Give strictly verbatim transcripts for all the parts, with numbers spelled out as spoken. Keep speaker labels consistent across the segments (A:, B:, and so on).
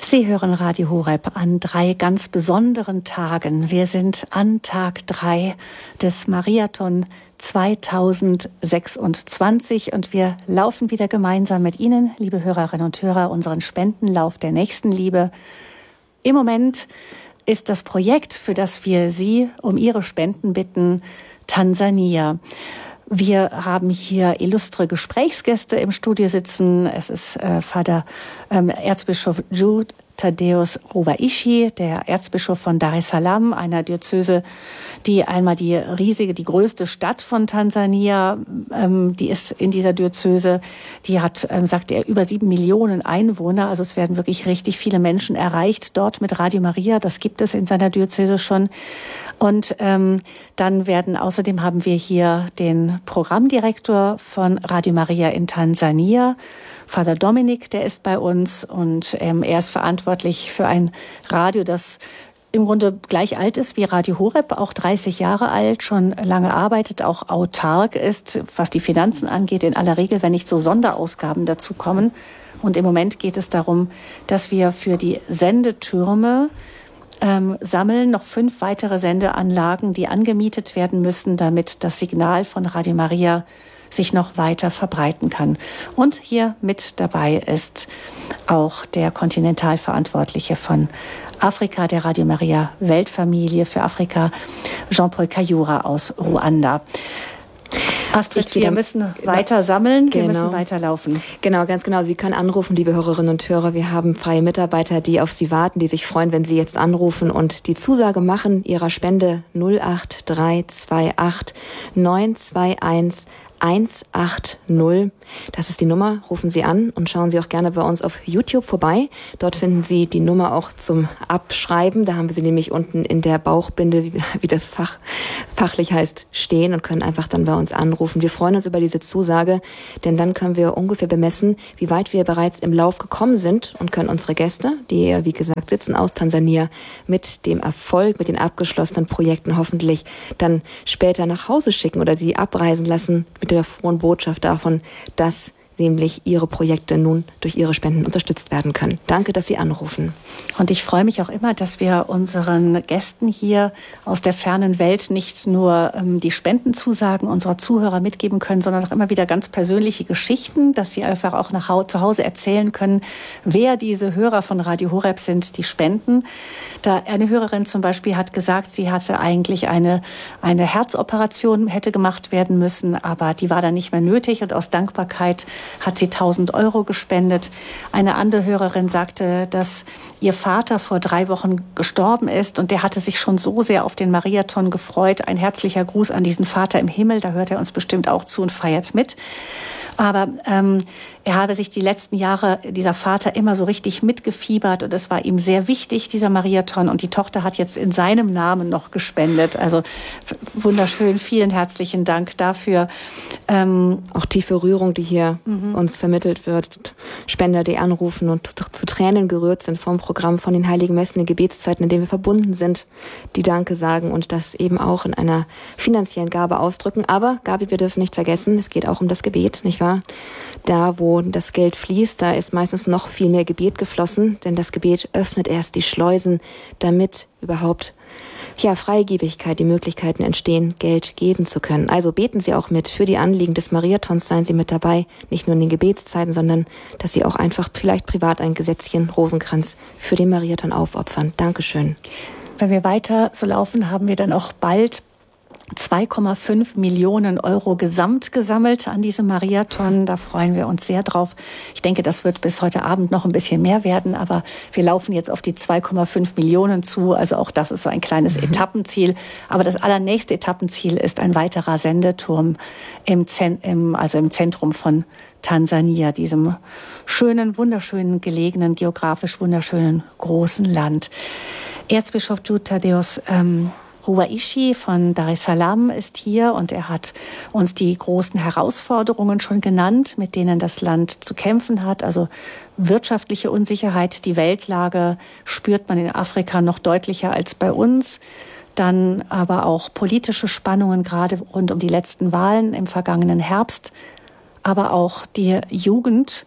A: Sie hören Radio Horeb an drei ganz besonderen Tagen. Wir sind an Tag drei des Mariathon zweitausendsechsundzwanzig und wir laufen wieder gemeinsam mit Ihnen, liebe Hörerinnen und Hörer, unseren Spendenlauf der Nächstenliebe. Im Moment ist das Projekt, für das wir Sie um Ihre Spenden bitten, Tansania. Wir haben hier illustre Gesprächsgäste im Studio sitzen. Es ist äh, Vater ähm, Erzbischof Jude Thaddeus Ruwaishi, der Erzbischof von Dar es Salaam, einer Diözese, die einmal die riesige, die größte Stadt von Tansania, ähm, die ist in dieser Diözese, die hat, ähm, sagt er, über sieben Millionen Einwohner. Also es werden wirklich richtig viele Menschen erreicht dort mit Radio Maria. Das gibt es in seiner Diözese schon. Und ähm, dann werden, außerdem haben wir hier den Programmdirektor von Radio Maria in Tansania, Vater Dominik, der ist bei uns und ähm, er ist verantwortlich für ein Radio, das im Grunde gleich alt ist wie Radio Horeb, auch dreißig Jahre alt, schon lange arbeitet, auch autark ist, was die Finanzen angeht, in aller Regel, wenn nicht so Sonderausgaben dazu kommen. Und im Moment geht es darum, dass wir für die Sendetürme ähm, sammeln noch fünf weitere Sendeanlagen, die angemietet werden müssen, damit das Signal von Radio Maria sich noch weiter verbreiten kann. Und hier mit dabei ist auch der Kontinentalverantwortliche von Afrika, der Radio Maria Weltfamilie für Afrika, Jean-Paul Kayura aus Ruanda. Astrid, wir müssen weiter sammeln, wir
B: genau.
A: müssen weiter laufen.
B: Genau, ganz genau. Sie können anrufen, liebe Hörerinnen und Hörer. Wir haben freie Mitarbeiter, die auf Sie warten, die sich freuen, wenn Sie jetzt anrufen und die Zusage machen ihrer Spende null acht drei zwei acht neun zwei eins eins acht null. Das ist die Nummer. Rufen Sie an und schauen Sie auch gerne bei uns auf YouTube vorbei. Dort finden Sie die Nummer auch zum Abschreiben. Da haben wir sie nämlich unten in der Bauchbinde, wie, wie das Fach, fachlich heißt, stehen und können einfach dann bei uns anrufen. Wir freuen uns über diese Zusage, denn dann können wir ungefähr bemessen, wie weit wir bereits im Lauf gekommen sind und können unsere Gäste, die, wie gesagt, sitzen aus Tansania, mit dem Erfolg, mit den abgeschlossenen Projekten hoffentlich dann später nach Hause schicken oder sie abreisen lassen mit der frohen Botschaft davon, dass nämlich Ihre Projekte nun durch Ihre Spenden unterstützt werden können. Danke, dass Sie anrufen.
A: Und ich freue mich auch immer, dass wir unseren Gästen hier aus der fernen Welt nicht nur ähm, die Spendenzusagen unserer Zuhörer mitgeben können, sondern auch immer wieder ganz persönliche Geschichten, dass sie einfach auch nach Hause, zu Hause erzählen können, wer diese Hörer von Radio Horeb sind, die spenden. Da eine Hörerin zum Beispiel hat gesagt, sie hatte eigentlich eine, eine Herzoperation, hätte gemacht werden müssen, aber die war dann nicht mehr nötig und aus Dankbarkeit hat sie tausend Euro gespendet. Eine andere Hörerin sagte, dass ihr Vater vor drei Wochen gestorben ist und der hatte sich schon so sehr auf den Mariathon gefreut. Ein herzlicher Gruß an diesen Vater im Himmel, da hört er uns bestimmt auch zu und feiert mit. Aber ähm, er habe sich die letzten Jahre, dieser Vater, immer so richtig mitgefiebert und es war ihm sehr wichtig, dieser Mariathon. Und die Tochter hat jetzt in seinem Namen noch gespendet. Also wunderschön, vielen herzlichen Dank dafür.
B: Ähm, Auch tiefe Rührung, die hier mhm. uns vermittelt wird. Spender, die anrufen und zu Tränen gerührt sind vom Programm, von den Heiligen Messen, den Gebetszeiten, in denen wir verbunden sind, die Danke sagen und das eben auch in einer finanziellen Gabe ausdrücken. Aber, Gabi, wir dürfen nicht vergessen, es geht auch um das Gebet, nicht wahr? Da, wo das Geld fließt, da ist meistens noch viel mehr Gebet geflossen, denn das Gebet öffnet erst die Schleusen, damit überhaupt ja, Freigebigkeit, die Möglichkeiten entstehen, Geld geben zu können. Also beten Sie auch mit für die Anliegen des Mariathons, seien Sie mit dabei, nicht nur in den Gebetszeiten, sondern dass Sie auch einfach vielleicht privat ein Gesätzchen Rosenkranz für den Mariathon aufopfern. Dankeschön.
A: Wenn wir weiter so laufen, haben wir dann auch bald zwei Komma fünf Millionen Euro gesamt gesammelt an diesem Mariathon. Da freuen wir uns sehr drauf. Ich denke, das wird bis heute Abend noch ein bisschen mehr werden, aber wir laufen jetzt auf die zwei Komma fünf Millionen zu. Also auch das ist so ein kleines mhm. Etappenziel. Aber das allernächste Etappenziel ist ein weiterer Sendeturm im, Zen- im, also im Zentrum von Tansania, diesem schönen, wunderschönen, gelegenen, geografisch wunderschönen, großen Land. Erzbischof Jude Thaddeus ähm, Ruwaishi von Dar es Salaam ist hier und er hat uns die großen Herausforderungen schon genannt, mit denen das Land zu kämpfen hat. Also wirtschaftliche Unsicherheit, die Weltlage spürt man in Afrika noch deutlicher als bei uns. Dann aber auch politische Spannungen, gerade rund um die letzten Wahlen im vergangenen Herbst. Aber auch die Jugend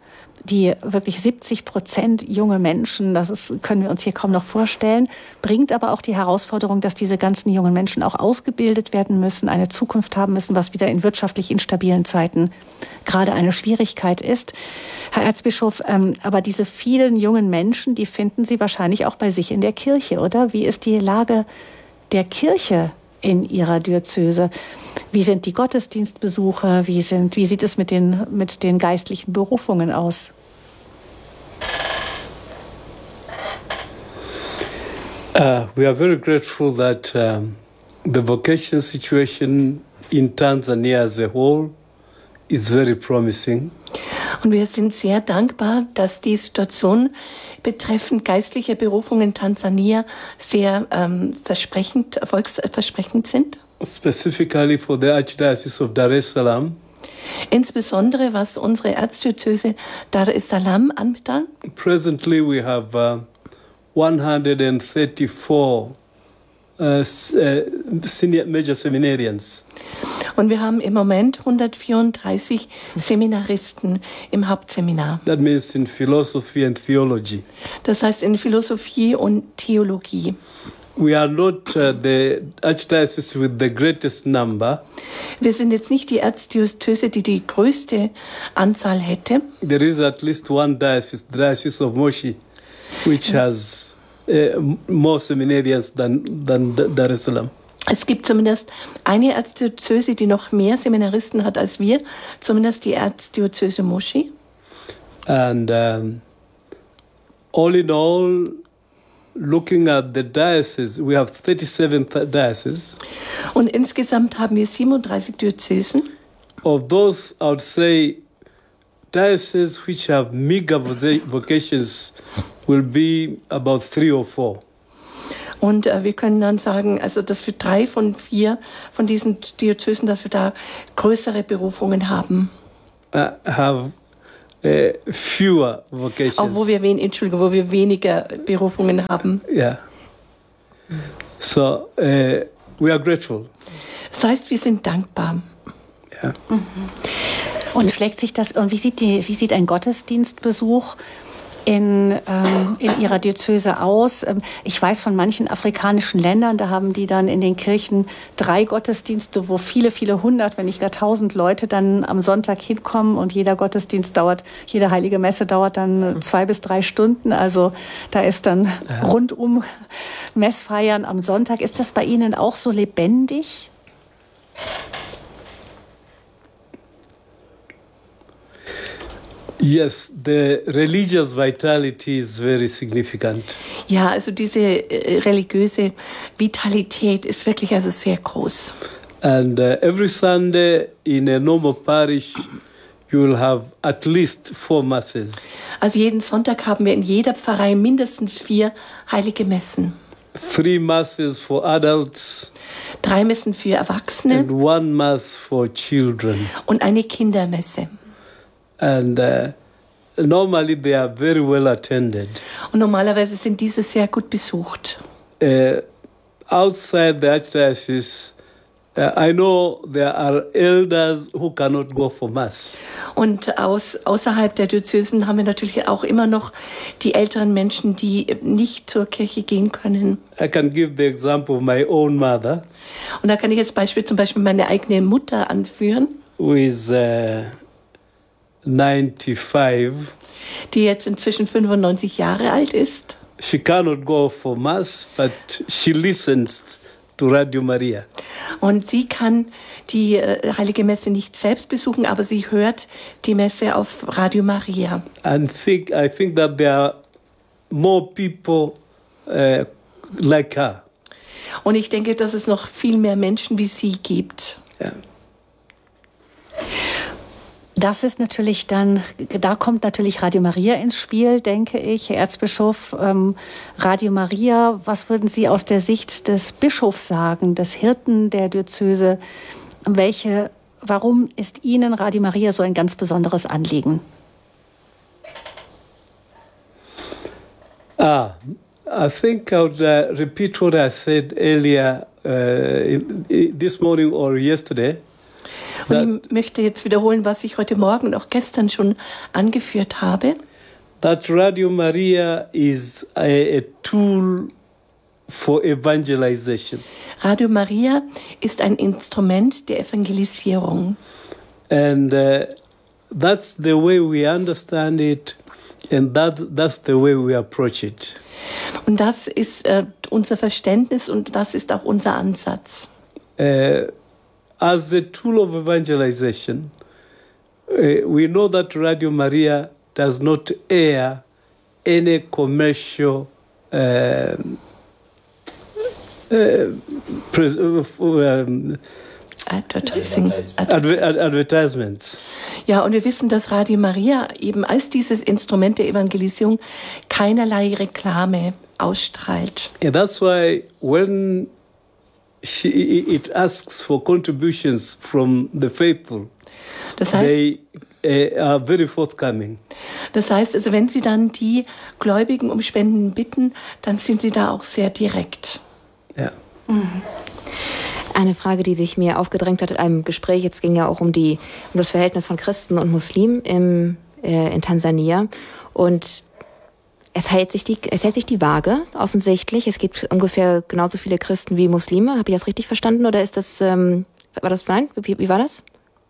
A: die wirklich siebzig Prozent junge Menschen, das ist, können wir uns hier kaum noch vorstellen, bringt aber auch die Herausforderung, dass diese ganzen jungen Menschen auch ausgebildet werden müssen, eine Zukunft haben müssen, was wieder in wirtschaftlich instabilen Zeiten gerade eine Schwierigkeit ist. Herr Erzbischof, ähm, aber diese vielen jungen Menschen, die finden Sie wahrscheinlich auch bei sich in der Kirche, oder? Wie ist die Lage der Kirche in Ihrer Diözese? Wie sind die Gottesdienstbesuche? Wie, sind, wie sieht es mit den, mit den geistlichen Berufungen aus?
C: Uh, we are very grateful that um, the vocation situation in Tanzania as a whole is very promising.
D: Und wir sind sehr dankbar, dass die Situation betreffend geistliche Berufungen in Tansania sehr ähm, versprechend, erfolgsversprechend sind.
C: Specifically for the Archdiocese of Dar es Salaam.
D: Insbesondere was unsere Erzdiözese Dar es Salaam anbelangt.
C: Presently we have uh, one hundred thirty-four uh, senior major seminarians.
D: Und wir haben im Moment hundertvierunddreißig Seminaristen im Hauptseminar.
C: That means in philosophy and theology.
D: Das heißt in Philosophie und Theologie.
C: We are not uh, the archdiocese with the greatest number.
D: Wir sind jetzt nicht die Erzdiözese, die die größte Anzahl hätte.
C: There is at least one diocese, the Diocese of Moshi, which has uh, more seminarians than, than Dar es Salaam.
D: Es gibt zumindest eine Erzdiözese, die noch mehr Seminaristen hat als wir, zumindest die Erzdiözese Moshi.
C: And um, all in all, looking at the diocese, we have thirty-seven dioceses.
D: Und insgesamt haben wir siebenunddreißig Diözesen.
C: Of those, I would say, dioceses which have meager vocations will be about three or four.
D: Und äh, wir können dann sagen, also dass wir drei von vier von diesen Diözesen, dass wir da größere Berufungen haben.
C: Uh, have uh, fewer vocations.
D: Auch wo wir, wen, Entschuldigung, wo wir weniger Berufungen haben.
C: Yeah. So, uh, we are grateful.
D: Das heißt, wir sind dankbar.
C: Yeah.
A: Mhm. Und schlägt sich das, und wie sieht, die, wie sieht ein Gottesdienstbesuch in, ähm, in ihrer Diözese aus? Ich weiß von manchen afrikanischen Ländern, da haben die dann in den Kirchen drei Gottesdienste, wo viele, viele hundert, wenn nicht gar tausend Leute dann am Sonntag hinkommen und jeder Gottesdienst dauert, jede heilige Messe dauert dann zwei bis drei Stunden. Also da ist dann ja. rundum Messfeiern am Sonntag. Ist das bei Ihnen auch so lebendig?
C: Yes, the religious vitality is very significant.
D: Ja, also diese äh, religiöse Vitalität ist wirklich also sehr groß.
C: And uh, every Sunday in a normal parish you will have at least four masses.
D: Also jeden Sonntag haben wir in jeder Pfarrei mindestens vier heilige Messen.
C: Three masses for adults.
D: Drei Messen für Erwachsene.
C: And one mass for children.
D: Und eine Kindermesse.
C: And uh, normally they are very well attended.
D: Und normalerweise sind diese sehr gut besucht.
C: Uh, outside the archdiocese, uh, I know there are elders who cannot go for mass.
D: Und aus, außerhalb der Diözesen haben wir natürlich auch immer noch die älteren Menschen, die nicht zur Kirche gehen können.
C: I can give the example of my own mother.
D: Und da kann ich jetzt Beispiel zum Beispiel meine eigene Mutter anführen.
C: Who is uh, ninety-five.
D: Die jetzt inzwischen fünfundneunzig Jahre alt ist.
C: She cannot go for mass, but she listens to Radio Maria.
D: Und sie kann die äh, Heilige Messe nicht selbst besuchen, aber sie hört die Messe auf Radio Maria.
C: And think, I think that there are more people uh, like her.
D: Und ich denke, dass es noch viel mehr Menschen wie sie gibt.
C: Yeah.
A: Das ist natürlich dann, da kommt natürlich Radio Maria ins Spiel, denke ich, Herr Erzbischof. Ähm, Radio Maria, was würden Sie aus der Sicht des Bischofs sagen, des Hirten der Diözese? Welche, warum ist Ihnen Radio Maria so ein ganz besonderes Anliegen?
C: Ah, I think I would uh, repeat what I said earlier uh, in, in this morning or yesterday.
D: Und ich möchte jetzt wiederholen, was ich heute Morgen und auch gestern schon angeführt habe.
C: That Radio Maria is a, a tool for evangelization.
D: Radio Maria ist ein Instrument der Evangelisierung.
C: And uh, that's the way we understand it, and that, that's the way we approach it.
D: Und das ist äh, unser Verständnis und das ist auch unser Ansatz.
C: Uh, as a tool of evangelization, uh, we know that Radio Maria does not air any commercial uh, uh, pres- uh, um,
D: Advertising.
C: adver- advertisements.
D: Ja, und wir wissen, dass Radio Maria eben als dieses Instrument der Evangelisierung keinerlei Reklame ausstrahlt.
C: And that's why when she, it asks for contributions from the faithful,
D: Das heißt,
C: they uh, are very forthcoming.
D: das heißt, also wenn Sie dann die Gläubigen um Spenden bitten, dann sind Sie da auch sehr direkt.
C: Yeah.
B: Eine Frage, die sich mir aufgedrängt hat in einem Gespräch, jetzt ging ja auch um, die, um das Verhältnis von Christen und Muslimen im, äh, in Tansania. Und es hält, sich die, es hält sich die Waage, offensichtlich. Es gibt ungefähr genauso viele Christen wie Muslime. Habe ich das richtig verstanden? Oder ist das, ähm, war das, nein? Wie, wie war das?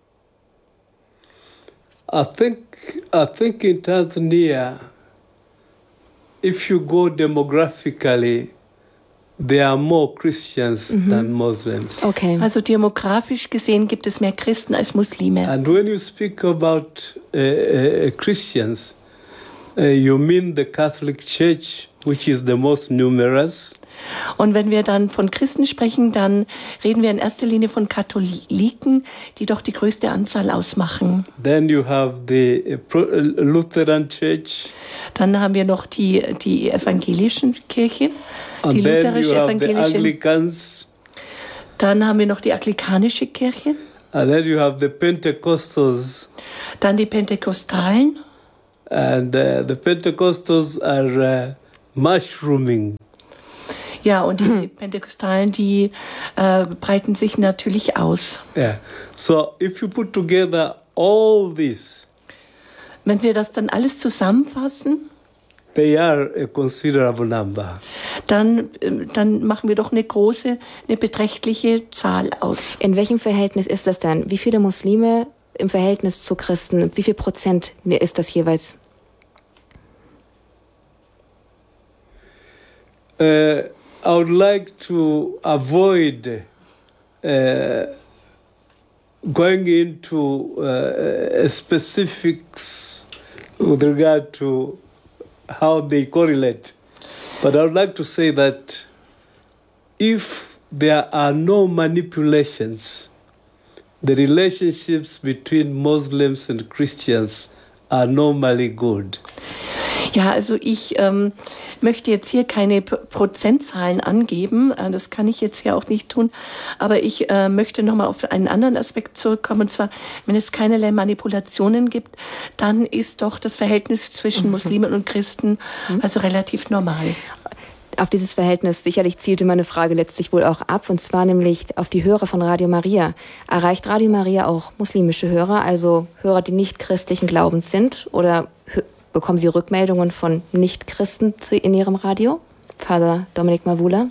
C: I think I think in Tanzania, if you go demographically, there are more Christians mm-hmm. than Muslims.
B: Okay.
D: Also demografisch gesehen gibt es mehr Christen als Muslime.
C: And when you speak about uh, uh, Christians, uh, you mean the Catholic Church, which is the most numerous.
D: Und wenn wir dann von Christen sprechen, dann reden wir in erster Linie von Katholiken, die doch die größte Anzahl ausmachen.
C: Then you have the Lutheran Church.
D: Dann haben wir noch die, die evangelischen Kirche,
C: And
D: die
C: then
D: lutherische
C: you have the
D: evangelische.
C: Anglicans.
D: Dann haben wir noch die anglikanische Kirche.
C: And then you have the Pentecostals.
D: Dann die Pentekostalen.
C: And uh, the Pentecostals are uh, mushrooming.
D: Ja, und die Pentekostalen, die äh, breiten sich natürlich aus.
C: Yeah. So if you put together all this,
D: wenn wir das dann alles zusammenfassen,
C: they are a considerable number.
D: Dann, dann machen wir doch eine große, eine beträchtliche Zahl aus.
B: In welchem Verhältnis ist das denn? Wie viele Muslime im Verhältnis zu Christen? Wie viel Prozent ist das jeweils?
C: Uh, I would like to avoid uh, going into uh, specifics with regard to how they correlate. But I would like to say that if there are no manipulations, the relationships between Muslims and Christians are normally good.
D: Ja, also ich ähm, möchte jetzt hier keine P- Prozentzahlen angeben, äh, das kann ich jetzt hier auch nicht tun, aber ich äh, möchte nochmal auf einen anderen Aspekt zurückkommen, und zwar, wenn es keinerlei Manipulationen gibt, dann ist doch das Verhältnis zwischen Muslimen und Christen also relativ normal.
B: Auf dieses Verhältnis sicherlich zielte meine Frage letztlich wohl auch ab, und zwar nämlich auf die Hörer von Radio Maria. Erreicht Radio Maria auch muslimische Hörer, also Hörer, die nicht christlichen Glaubens sind, oder hö- bekommen Sie Rückmeldungen von Nicht-Christen in Ihrem Radio? Father Dominic Mavula?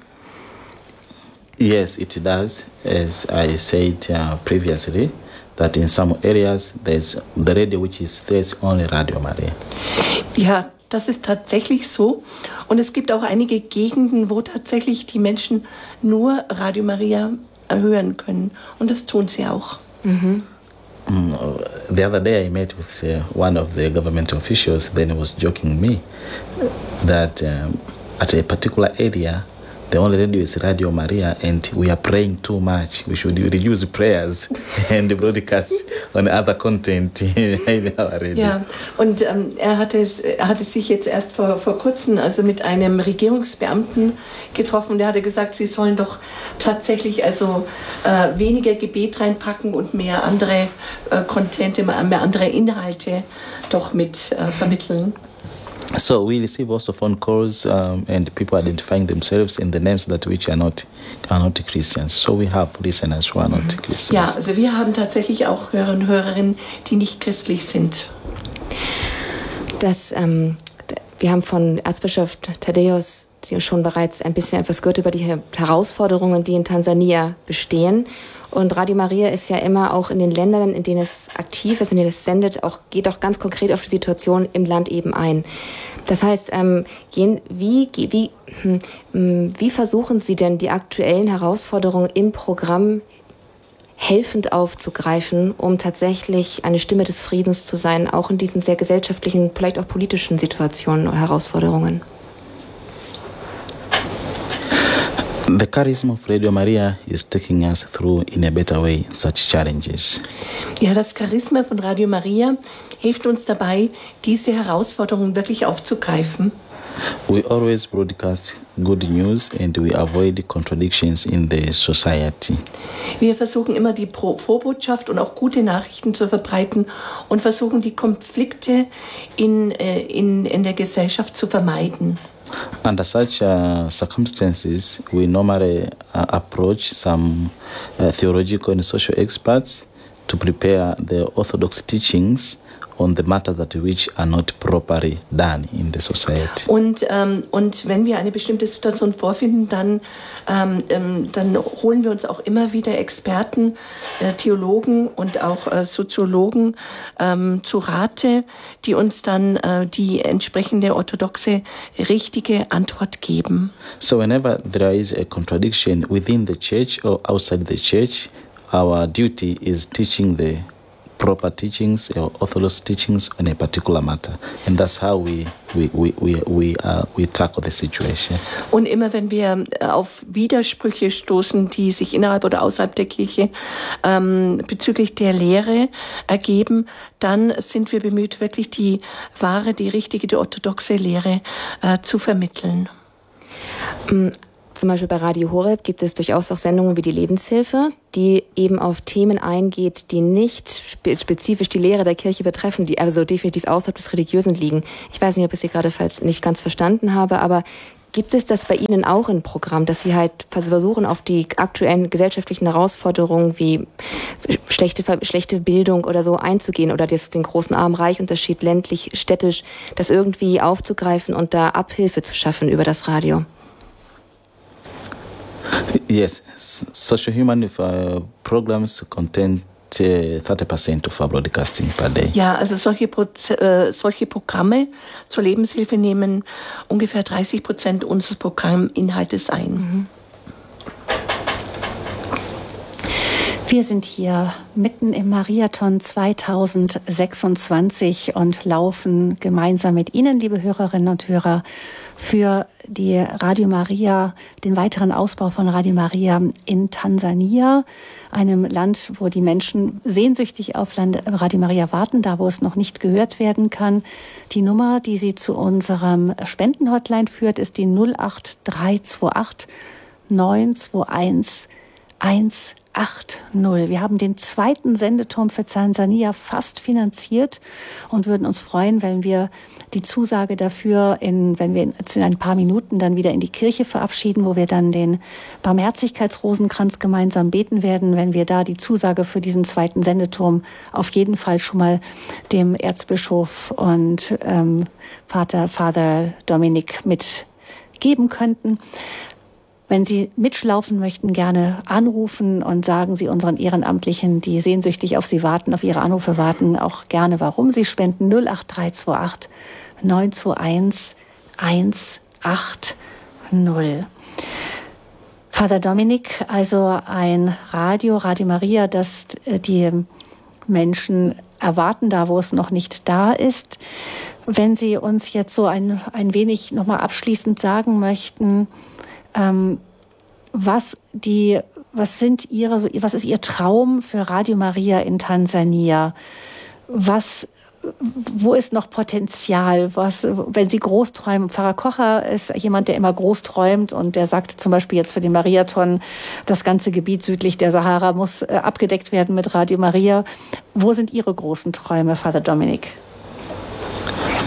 E: Yes, it does. As I said uh, previously, that in some areas there's the radio which is there's only Radio Maria.
D: Ja, das ist tatsächlich so. Und es gibt auch einige Gegenden, wo tatsächlich die Menschen nur Radio Maria hören können. Und das tun sie auch.
B: Mhm.
E: Mm, the other day I met with uh, one of the government officials. Then he was joking me that um, at a particular area the only radio is Radio Maria, and we are praying too much. We should reduce prayers and broadcast on other content in our radio.
D: Ja, und ähm, er, hatte, er hatte sich jetzt erst vor, vor kurzem also mit einem Regierungsbeamten getroffen. Der hatte gesagt, sie sollen doch tatsächlich also äh, weniger Gebet reinpacken und mehr andere äh, Contente, mehr andere Inhalte doch mit äh, vermitteln.
E: So we receive also phone calls um, and people identifying themselves in the names that which are not are not Christians. So we have listeners who are not Christians.
D: Ja, also wir haben tatsächlich auch Hörer und Hörerinnen, die nicht christlich sind.
B: Das, ähm, wir haben von Erzbischof Thaddäus schon bereits ein bisschen etwas gehört über die Herausforderungen, die in Tansania bestehen. Und Radio Maria ist ja immer auch in den Ländern, in denen es aktiv ist, in denen es sendet, auch, geht auch ganz konkret auf die Situation im Land eben ein. Das heißt, ähm, gehen, wie, wie, hm, wie versuchen Sie denn die aktuellen Herausforderungen im Programm helfend aufzugreifen, um tatsächlich eine Stimme des Friedens zu sein, auch in diesen sehr gesellschaftlichen, vielleicht auch politischen Situationen und Herausforderungen?
E: The charisma of Radio Maria is taking us through in a better way such challenges.
D: Ja, das Charisma von Radio Maria hilft uns dabei, diese Herausforderungen wirklich aufzugreifen.
E: We always broadcast good news and we avoid contradictions in the society.
D: Wir versuchen immer die Pro- Vorbotschaft und auch gute Nachrichten zu verbreiten und versuchen die Konflikte in, äh, in, in der Gesellschaft zu vermeiden.
E: Under such uh, circumstances, we normally uh, approach some uh, theological and social experts to prepare the orthodox teachings on the matters that which are not properly done in the society.
D: Und, ähm, und wenn wir eine bestimmte Situation vorfinden, dann, ähm, ähm, dann holen wir uns auch immer wieder Experten, äh, Theologen und auch äh, Soziologen ähm, zu Rate, die uns dann äh, die entsprechende orthodoxe, richtige Antwort geben.
E: So whenever there is a contradiction within the church or outside the church, our duty is teaching the proper teachings or orthodox teachings on a particular matter, and that's how we we we we we, uh, we tackle the situation.
D: Und immer wenn wir auf Widersprüche stoßen, die sich innerhalb oder außerhalb der Kirche ähm, bezüglich der Lehre ergeben, dann sind wir bemüht, wirklich die wahre, die richtige, die orthodoxe Lehre äh, zu vermitteln.
B: Mhm. Zum Beispiel bei Radio Horeb gibt es durchaus auch Sendungen wie die Lebenshilfe, die eben auf Themen eingeht, die nicht spe- spezifisch die Lehre der Kirche betreffen, die also definitiv außerhalb des Religiösen liegen. Ich weiß nicht, ob ich Sie gerade nicht ganz verstanden habe, aber gibt es das bei Ihnen auch im Programm, dass Sie halt versuchen, auf die aktuellen gesellschaftlichen Herausforderungen wie schlechte, schlechte Bildung oder so einzugehen oder das, den großen Arm-Reich-Unterschied ländlich, städtisch, das irgendwie aufzugreifen und da Abhilfe zu schaffen über das Radio?
E: Yes, social human uh, programs contain thirty percent of our broadcasting per day.
D: Ja, also solche, Proze- äh, solche Programme zur Lebenshilfe nehmen ungefähr dreißig Prozent unseres Programminhaltes ein. Mhm.
A: Wir sind hier mitten im Mariathon zweitausendsechsundzwanzig und laufen gemeinsam mit Ihnen, liebe Hörerinnen und Hörer, für die Radio Maria, den weiteren Ausbau von Radio Maria in Tansania, einem Land, wo die Menschen sehnsüchtig auf Radio Maria warten, da wo es noch nicht gehört werden kann. Die Nummer, die Sie zu unserem Spendenhotline führt, ist die null acht drei zwei acht neun zwei eins eins acht null. Wir haben den zweiten Sendeturm für Tansania fast finanziert und würden uns freuen, wenn wir die Zusage dafür, in, wenn wir jetzt in ein paar Minuten dann wieder in die Kirche verabschieden, wo wir dann den Barmherzigkeitsrosenkranz gemeinsam beten werden, wenn wir da die Zusage für diesen zweiten Sendeturm auf jeden Fall schon mal dem Erzbischof und ähm, Pater, Father Dominik mitgeben könnten. Wenn Sie mitschlaufen möchten, gerne anrufen und sagen Sie unseren Ehrenamtlichen, die sehnsüchtig auf Sie warten, auf Ihre Anrufe warten, auch gerne, warum Sie spenden. null acht drei zwei acht neun zwei eins eins acht null. Vater Dominik, also ein Radio, Radio Maria, das die Menschen erwarten, da wo es noch nicht da ist. Wenn Sie uns jetzt so ein, ein wenig nochmal abschließend sagen möchten, Ähm, was die, was sind Ihre, was ist Ihr Traum für Radio Maria in Tansania? Was, wo ist noch Potenzial? Was, wenn Sie groß träumen? Pfarrer Kocher ist jemand, der immer groß träumt und der sagt zum Beispiel jetzt für den Mariathon, das ganze Gebiet südlich der Sahara muss äh, abgedeckt werden mit Radio Maria. Wo sind Ihre großen Träume, Vater Dominik?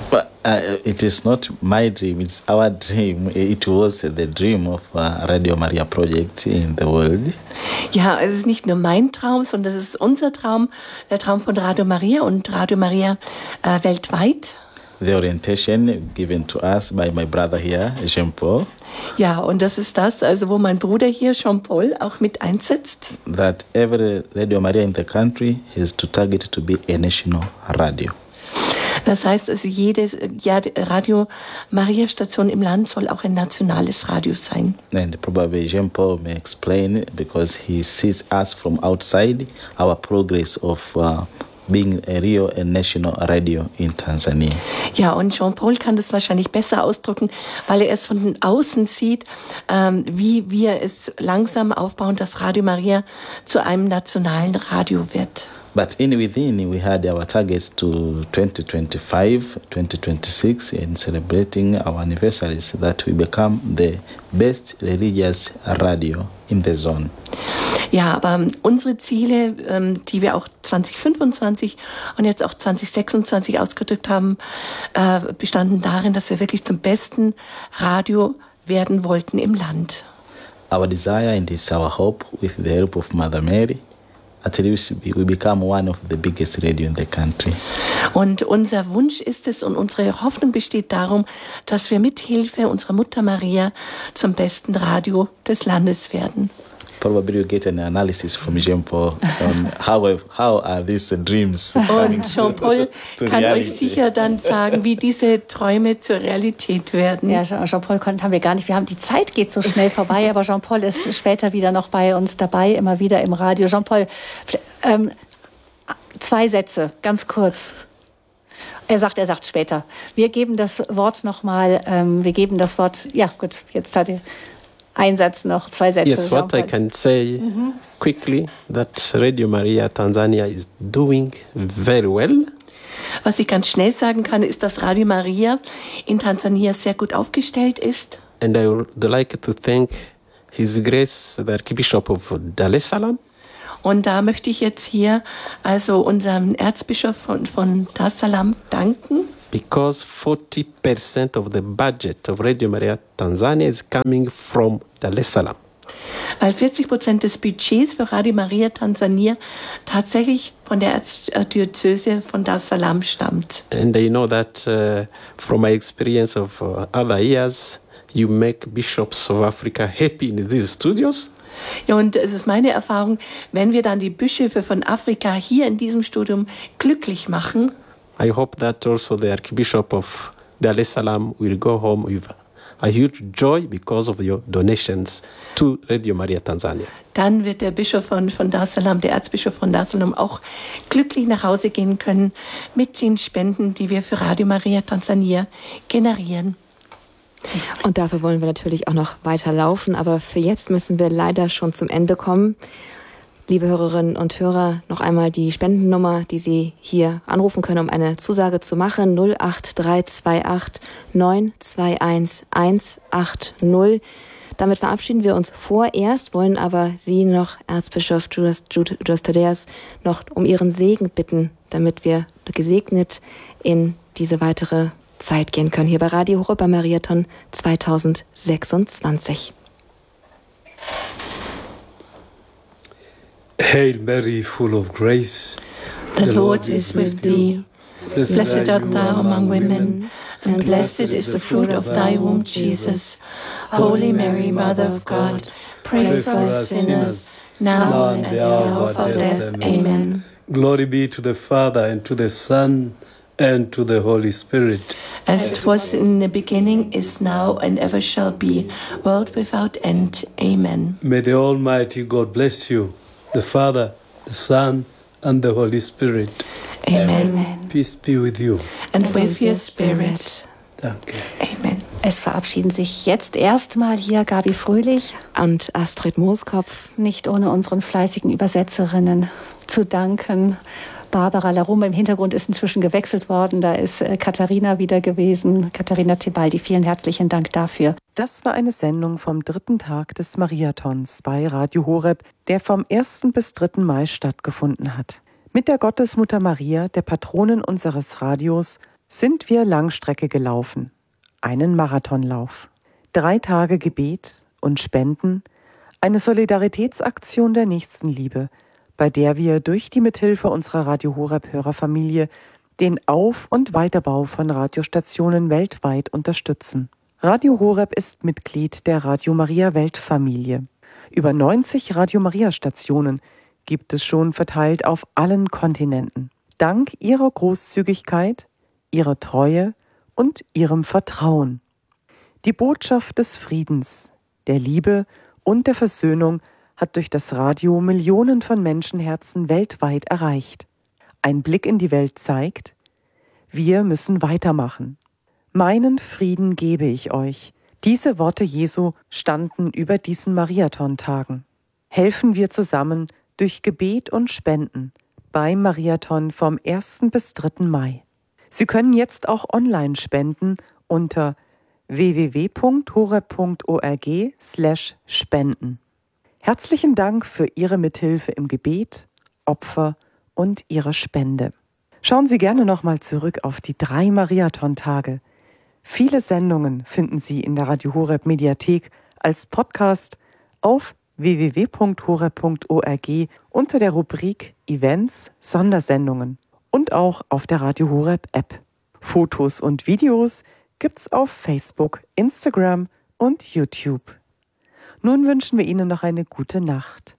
E: But, uh, it is not my dream, it's our dream. It was the dream of uh, Radio Maria project in the world.
D: Ja, es ist nicht nur mein Traum, sondern es ist unser Traum, der Traum von Radio Maria und Radio Maria äh, weltweit.
E: The orientation given to us by my brother here, Jean-Paul.
D: Ja, und das ist das, also wo mein Bruder hier, Jean-Paul, auch mit einsetzt.
E: That every Radio Maria in the country is to target to be a national radio.
D: Das heißt also, jede ja, Radio Maria Station im Land soll auch ein nationales Radio sein.
E: And probably Jean-Paul may explain, because he sees us from outside, our progress of uh, being a real and national radio in Tanzania.
D: Ja, und Jean-Paul kann das wahrscheinlich besser ausdrücken, weil er es von außen sieht, ähm, wie wir es langsam aufbauen, dass Radio Maria zu einem nationalen Radio wird.
E: But in within, we had our targets to twenty twenty-five, twenty twenty-six, and celebrating our anniversaries, that we become the best religious radio in the zone.
D: Ja, aber unsere Ziele, ähm, die wir auch zwanzig fünfundzwanzig und jetzt auch zwanzig sechsundzwanzig ausgedrückt haben, äh, bestanden darin, dass wir wirklich zum besten Radio werden wollten im Land.
E: Our desire and it's our hope, with the help of Mother Mary, at least we become one of the biggest radio in the country.
D: Und unser Wunsch ist es und unsere Hoffnung besteht darum, dass wir mit Hilfe unserer Mutter Maria zum besten Radio des Landes werden.
E: Probably you get an analysis from Jean-Paul on how how are these dreams.
D: Und Jean-Paul kann euch sicher dann sagen, wie diese Träume zur Realität werden.
A: Ja, Jean-Paul konnten haben wir gar nicht. Wir haben die Zeit geht so schnell vorbei, aber Jean-Paul ist später wieder noch bei uns dabei, immer wieder im Radio. Jean-Paul, ähm, zwei Sätze, ganz kurz. Er sagt, er sagt später. Wir geben das Wort nochmal, ähm, wir geben das Wort, ja gut, jetzt hat er ein Satz noch, zwei Sätze.
F: Yes, what I can say mm-hmm. quickly, that Radio Maria Tanzania is doing very well.
D: Was ich ganz schnell sagen kann, ist, dass Radio Maria in Tansania sehr gut aufgestellt ist.
F: And I would like to thank His Grace, the Archbishop of Dar es Salaam.
D: Und da möchte ich jetzt hier also unserem Erzbischof von, von Dar es Salaam danken.
F: Because forty percent of the budget of Radio Maria Tanzania is coming from Dar es Salaam.
D: Weil vierzig Prozent des Budgets für Radio Maria Tansania tatsächlich von der Erzdiözese von Dar es Salaam stammt.
F: And I know that uh, from my experience of uh, other years, you make bishops of Africa happy in these studios.
D: Ja, und es ist meine Erfahrung, wenn wir dann die Bischöfe von Afrika hier in diesem Studium glücklich machen,
F: I hope that also the Archbishop of Dar es Salaam will go home with a huge joy because of your donations to Radio Maria Tanzania.
D: Dann wird der Bischof von, von Dar es Salaam, der Erzbischof von Dar es Salaam, auch glücklich nach Hause gehen können mit den Spenden, die wir für Radio Maria Tansania generieren.
B: Und dafür wollen wir natürlich auch noch weiter laufen, aber für jetzt müssen wir leider schon zum Ende kommen. Liebe Hörerinnen und Hörer, noch einmal die Spendennummer, die Sie hier anrufen können, um eine Zusage zu machen. null acht drei zwei acht neun zwei eins eins acht null. Damit verabschieden wir uns vorerst, wollen aber Sie noch, Erzbischof Judas, Judas Thaddäus, noch um Ihren Segen bitten, damit wir gesegnet in diese weitere Zeit gehen können. Hier bei Radio Horeb beim Mariathon zwanzig sechsundzwanzig.
C: Hail Mary, full of grace.
D: The, the Lord is with thee. Blessed art thou among women, and blessed is the fruit of thy womb, Jesus. Holy Mary, Mother of God, pray for us sinners, now and at the hour of our death. Amen.
C: Glory be to the Father, and to the Son, and to the Holy Spirit.
D: As it was in the beginning, is now, and ever shall be, world without end. Amen.
C: May the Almighty God bless you, the Father, the Son, and the Holy Spirit.
D: Amen. Amen.
C: Peace be with you.
D: And, and with your spirit.
C: Danke.
D: Amen.
A: Es verabschieden sich jetzt erstmal hier Gabi Fröhlich
B: und Astrid Mooskopf.
A: Nicht ohne unseren fleißigen Übersetzerinnen zu danken. Barbara Larum im Hintergrund ist inzwischen gewechselt worden. Da ist Katharina wieder gewesen. Katharina Tebaldi, vielen herzlichen Dank dafür.
G: Das war eine Sendung vom dritten Tag des Mariathons bei Radio Horeb, der vom ersten bis dritten Mai stattgefunden hat. Mit der Gottesmutter Maria, der Patronin unseres Radios, sind wir Langstrecke gelaufen, einen Marathonlauf. Drei Tage Gebet und Spenden, eine Solidaritätsaktion der Nächstenliebe, bei der wir durch die Mithilfe unserer Radio Horeb Hörerfamilie den Auf- und Weiterbau von Radiostationen weltweit unterstützen. Radio Horeb ist Mitglied der Radio Maria Weltfamilie. Über neunzig Radio Maria Stationen gibt es schon verteilt auf allen Kontinenten. Dank ihrer Großzügigkeit, ihrer Treue und ihrem Vertrauen. Die Botschaft des Friedens, der Liebe und der Versöhnung hat durch das Radio Millionen von Menschenherzen weltweit erreicht. Ein Blick in die Welt zeigt, wir müssen weitermachen. Meinen Frieden gebe ich euch. Diese Worte Jesu standen über diesen Mariathon-Tagen. Helfen wir zusammen durch Gebet und Spenden beim Mariathon vom ersten bis dritten Mai. Sie können jetzt auch online spenden unter w w w punkt horeb punkt org slash spenden. Herzlichen Dank für Ihre Mithilfe im Gebet, Opfer und Ihre Spende. Schauen Sie gerne nochmal zurück auf die drei Mariathon-Tage. Viele Sendungen finden Sie in der Radio Horeb Mediathek als Podcast auf w w w punkt horeb punkt org unter der Rubrik Events Sondersendungen und auch auf der Radio Horeb App. Fotos und Videos gibt's auf Facebook, Instagram und YouTube. Nun wünschen wir Ihnen noch eine gute Nacht.